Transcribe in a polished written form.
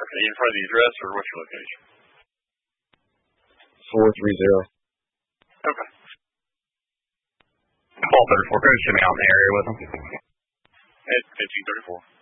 Okay, in front of the address, or what's your location? 430. Okay. Call 34. Go to Jimmy out in the area with him. At 1534.